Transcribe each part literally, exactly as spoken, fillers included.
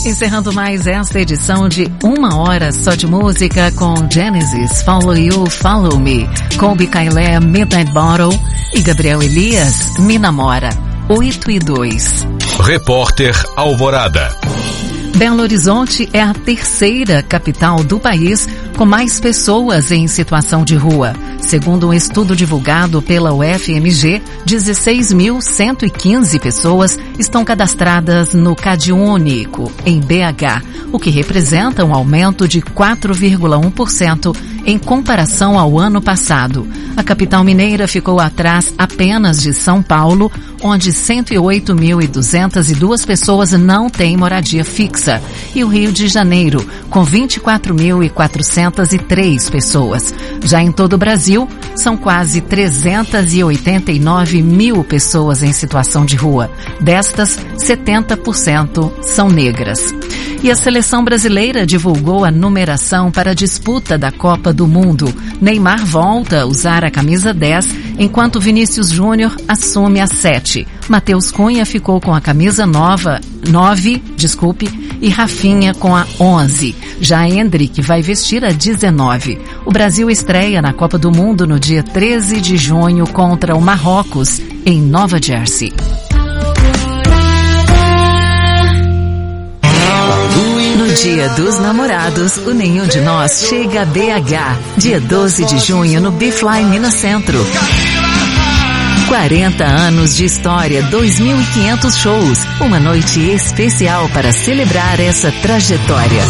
Encerrando mais esta edição de Uma Hora Só de Música com Genesis, Follow You, Follow Me, Colby Kailé, Midnight Bottle e Gabriel Elias, Me Namora, oito e dois. Repórter Alvorada. Belo Horizonte é a terceira capital do país com mais pessoas em situação de rua. Segundo um estudo divulgado pela U F M G, dezesseis mil cento e quinze pessoas estão cadastradas no CadÚnico, em B H, o que representa um aumento de quatro vírgula um por cento em comparação ao ano passado. A capital mineira ficou atrás apenas de São Paulo, onde cento e oito mil duzentas e duas pessoas não têm moradia fixa, e o Rio de Janeiro, com vinte e quatro mil quatrocentas e três pessoas. Já em todo o Brasil, são quase trezentas e oitenta e nove mil pessoas em situação de rua. Destas, setenta por cento são negras. E a seleção brasileira divulgou a numeração para a disputa da Copa do Mundo. Neymar volta a usar a camisa dez, enquanto Vinícius Júnior assume a sete. Matheus Cunha ficou com a camisa nova, nove, desculpe, e Rafinha com a onze. Já Endrick vai vestir a dezenove. O Brasil estreia na Copa do Mundo no dia treze de junho contra o Marrocos, em Nova Jersey. No Dia dos Namorados, o Nenhum de Nós chega a B H, dia doze de junho no B-Fly Minas Centro. quarenta anos de história, dois mil e quinhentos shows, uma noite especial para celebrar essa trajetória.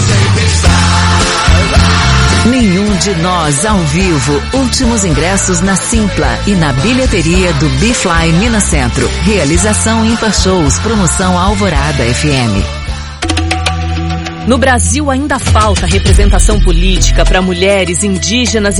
Nenhum de Nós ao vivo, últimos ingressos na Simpla e na bilheteria do B-Fly Minas Centro. Realização Ímpar Shows, promoção Alvorada F M. No Brasil ainda falta representação política para mulheres indígenas e